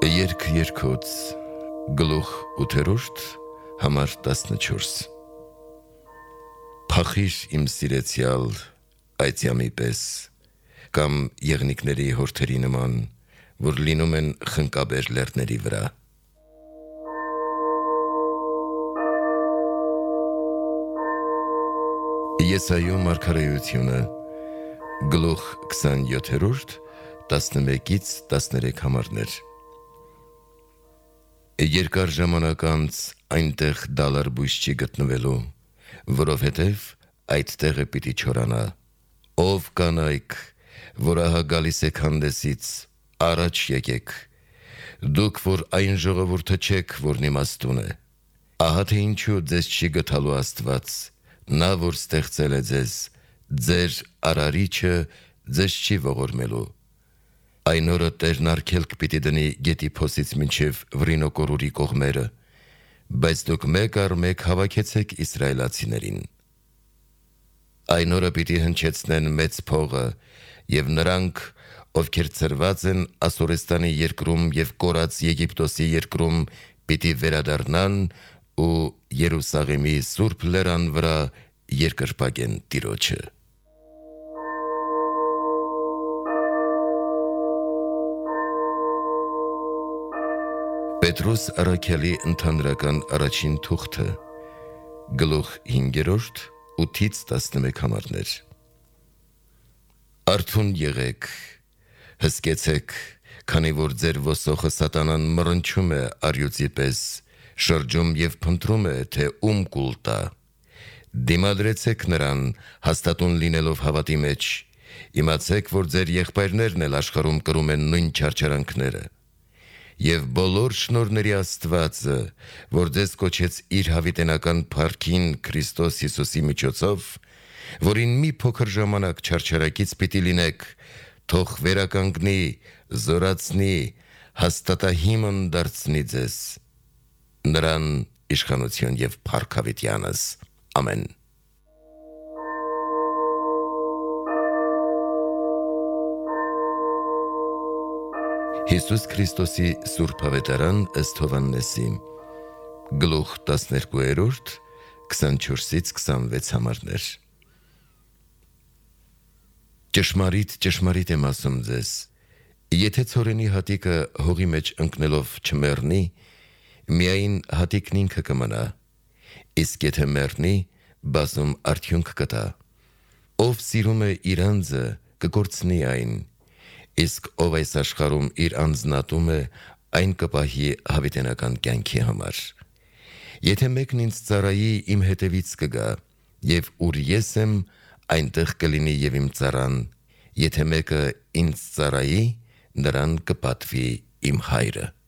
Երկ երկոց գլուխ 8 համար 14 Փախիր իմ սիրեցյալ այծյամի պես կամ եղնիկների հորթերի նման, որ լինում են խնկաբեր լեռների վրա։ Եսայու մարգարեությունը գլուխ 27 11-ից 13 համարներ։ Երկար ժամանակ անց այնտեղ դալար բույս չի գտնվելու, որովհետև այդ տեղը պիտի չորանա։ Ով կանայք, որ ահա գալիս եք հանդեսից, առաջ եկեք, դուք որ այն ժողովուրդը չեք, որն իմաստուն է։ Ահա թե ինչու ձեզ չի գթալու Աստված, նա որ ստեղծել է ձեզ, ձեր արարիչը ձեզ չի ողորմելու։ Այն օրը Տերն արգելք պիտի դնի գետի փոսից մինչև վրինոկորուրի կողմերը, բայց դուք մեկ առ մեկ հավաքեցեք իսրայելացիներին։ Այն օրը պիտի հնչեցնեն մեծ փողը, և նրանք, ովքեր ծրված են Ասորեստանի երկրում և կորած Եգիպտոսի երկրում, պիտի վերադառնան ու Երուսաղեմի սուրբ լեռան վրա երկրպագեն Տիրոջը։ Պետրոս առաքյալի ընդհանրական առաջին թուղթը, գլուխ 5 8-ից 11 համարներ։ Արթուն եղեք, հսկեցեք, քանի որ ձեր ոսոխը սատանան մռնչում է առյուծի պես, շրջում և փնտրում է, թե ում կուլ տա։ Դիմադրեցեք նրան, հաստատուն լինելով հավատի մեջ, իմացեք, որ ձեր եղբայրներն էլ աշխարհում կրում են նույն չարչարանքները։ Եվ բոլոր շնորհների Աստվածը, որ ձեզ կոչեց իր հավիտենական փառքին Քրիստոս Հիսուսի միջոցով, որին մի փոքր ժամանակ չարչարակից պիտի լինեք, թող վերականգնի, զորացնի, հաստատահիմն դարձնի ձեզ։ Նրան իշխանություն և փառք հավիտյանս։ Ամեն։ Հիսուս Քրիստոսի Սուրբ Ավետարան ըստ Հովհաննեսի, գլուխ 12 24-ից 26 համարներ։ Ճշմարիտ, ճշմարիտ եմ ասում ձեզ, եթե ցորենի հատիկը հողի մեջ ընկնելով չմեռնի, միայն հատիկն ինքը կմնա, իսկ եթե մեռնի, բազում արդյունք կտա։ Ով սիրում է իր անձը, կկորցնի այն, իսկ ով այս աշխարհում իր անձն ատում է, այն կպահի հավիտենական կյանքի համար։ Եթե մեկն ինձ ծառայի, իմ հետևից կգա, և ուր ես եմ, այնտեղ կլինի և իմ ծառան, եթե մեկը ինձ ծառայի, նրան կպատվի իմ Հայրը։